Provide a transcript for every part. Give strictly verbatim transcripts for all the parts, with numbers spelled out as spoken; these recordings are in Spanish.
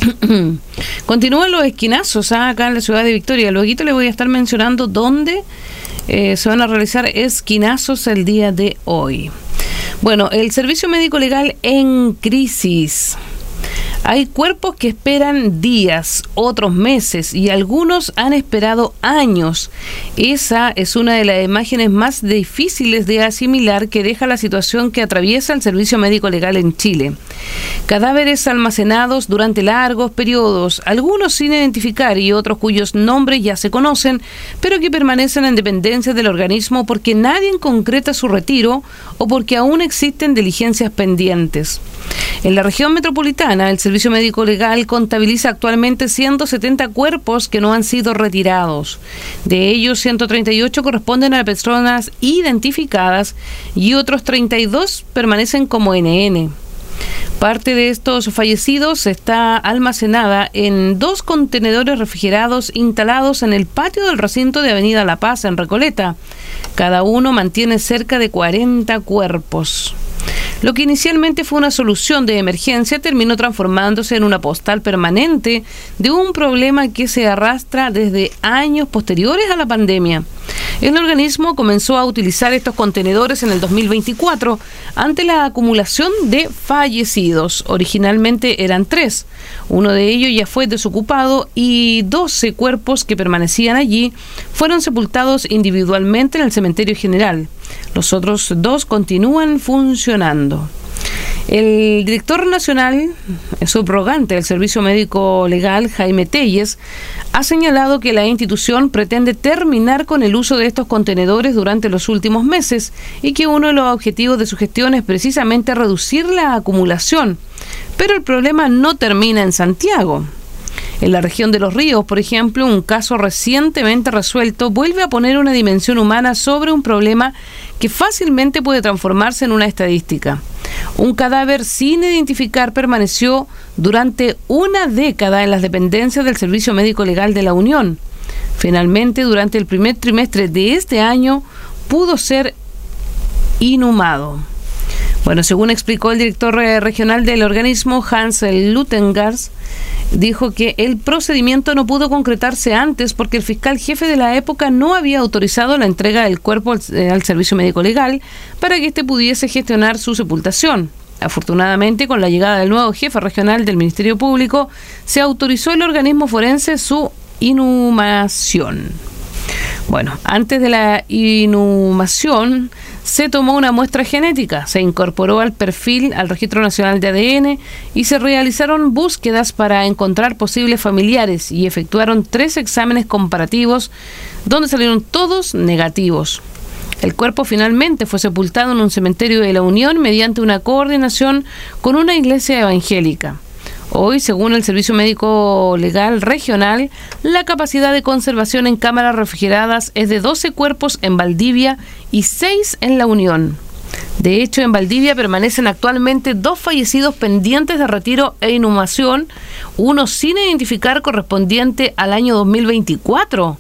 Continúan los esquinazos ¿ah? acá en la ciudad de Victoria. Luego les voy a estar mencionando dónde eh, se van a realizar esquinazos el día de hoy. Bueno, el servicio médico legal en crisis. Hay cuerpos que esperan días, otros meses y algunos han esperado años. Esa es una de las imágenes más difíciles de asimilar que deja la situación que atraviesa el servicio médico legal en Chile. Cadáveres almacenados durante largos periodos, algunos sin identificar y otros cuyos nombres ya se conocen, pero que permanecen en dependencia del organismo porque nadie concreta su retiro o porque aún existen diligencias pendientes. En la región metropolitana, el Servicio Médico Legal contabiliza actualmente ciento setenta cuerpos que no han sido retirados. De ellos, ciento treinta y ocho corresponden a personas identificadas y otros treinta y dos permanecen como N N. Parte de estos fallecidos está almacenada en dos contenedores refrigerados instalados en el patio del recinto de Avenida La Paz, en Recoleta. Cada uno mantiene cerca de cuarenta cuerpos. Lo que inicialmente fue una solución de emergencia terminó transformándose en una postal permanente de un problema que se arrastra desde años posteriores a la pandemia. El organismo comenzó a utilizar estos contenedores en el dos mil veinticuatro ante la acumulación de fallecidos. Originalmente eran tres. Uno de ellos ya fue desocupado y doce cuerpos que permanecían allí fueron sepultados individualmente en el cementerio general. Los otros dos continúan funcionando. El director nacional subrogante del Servicio Médico Legal, Jaime Telles, ha señalado que la institución pretende terminar con el uso de estos contenedores durante los últimos meses y que uno de los objetivos de su gestión es precisamente reducir la acumulación. Pero el problema no termina en Santiago. En la región de Los Ríos, por ejemplo, un caso recientemente resuelto vuelve a poner una dimensión humana sobre un problema que fácilmente puede transformarse en una estadística. Un cadáver sin identificar permaneció durante una década en las dependencias del Servicio Médico Legal de la Unión. Finalmente, durante el primer trimestre de este año, pudo ser inhumado. Bueno, según explicó el director regional del organismo, Hans Lutengars, dijo que el procedimiento no pudo concretarse antes porque el fiscal jefe de la época no había autorizado la entrega del cuerpo al, eh, al Servicio Médico Legal para que éste pudiese gestionar su sepultación. Afortunadamente, con la llegada del nuevo jefe regional del Ministerio Público, se autorizó el organismo forense su inhumación. Bueno, antes de la inhumación se tomó una muestra genética, se incorporó al perfil al Registro Nacional de A D N y se realizaron búsquedas para encontrar posibles familiares y efectuaron tres exámenes comparativos donde salieron todos negativos. El cuerpo finalmente fue sepultado en un cementerio de la Unión mediante una coordinación con una iglesia evangélica. Hoy, según el Servicio Médico Legal Regional, la capacidad de conservación en cámaras refrigeradas es de doce cuerpos en Valdivia y seis en La Unión. De hecho, en Valdivia permanecen actualmente dos fallecidos pendientes de retiro e inhumación, uno sin identificar correspondiente al año dos mil veinticuatro.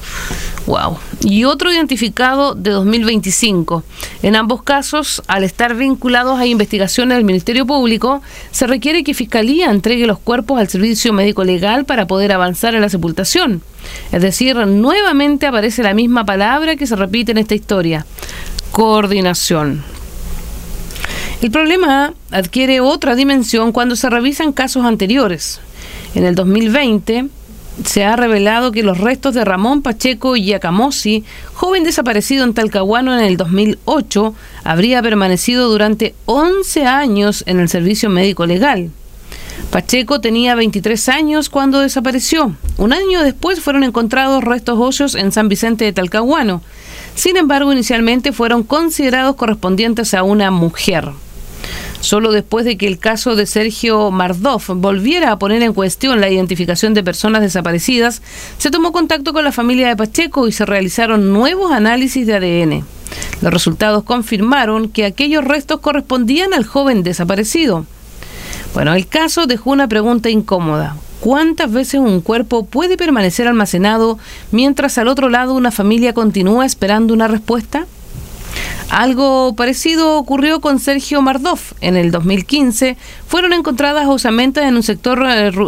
Wow. Y otro identificado de dos mil veinticinco. En ambos casos, al estar vinculados a investigaciones del Ministerio Público, se requiere que Fiscalía entregue los cuerpos al Servicio Médico Legal para poder avanzar en la sepultación. Es decir, nuevamente aparece la misma palabra que se repite en esta historia: coordinación. El problema adquiere otra dimensión cuando se revisan casos anteriores. En el dos mil veinte... se ha revelado que los restos de Ramón Pacheco Giacamosi, joven desaparecido en Talcahuano en el dos mil ocho, habría permanecido durante once años en el Servicio Médico Legal. Pacheco tenía veintitrés años cuando desapareció. Un año después fueron encontrados restos óseos en San Vicente de Talcahuano. Sin embargo, inicialmente fueron considerados correspondientes a una mujer. Solo después de que el caso de Sergio Mardoff volviera a poner en cuestión la identificación de personas desaparecidas, se tomó contacto con la familia de Pacheco y se realizaron nuevos análisis de A D N. Los resultados confirmaron que aquellos restos correspondían al joven desaparecido. Bueno, el caso dejó una pregunta incómoda. ¿Cuántas veces un cuerpo puede permanecer almacenado mientras al otro lado una familia continúa esperando una respuesta? Algo parecido ocurrió con Sergio Mardoff. En el dos mil quince fueron encontradas osamentas en un sector